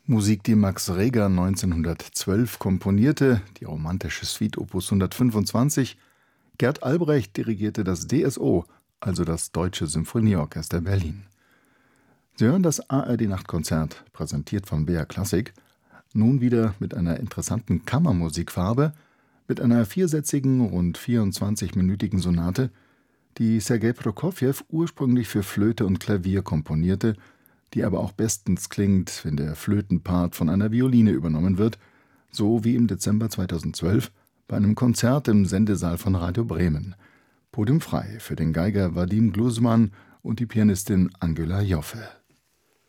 Musik, die Max Reger 1912 komponierte, die romantische Suite Opus 125. Gert Albrecht dirigierte das DSO, also das Deutsche Symphonieorchester Berlin. Sie hören das ARD-Nachtkonzert, präsentiert von BR Classic, nun wieder mit einer interessanten Kammermusikfarbe, mit einer viersätzigen, rund 24-minütigen Sonate, die Sergei Prokofjew ursprünglich für Flöte und Klavier komponierte, die aber auch bestens klingt, wenn der Flötenpart von einer Violine übernommen wird, so wie im Dezember 2012 bei einem Konzert im Sendesaal von Radio Bremen. Podium frei für den Geiger Vadim Gluzman und die Pianistin Angela Joffe.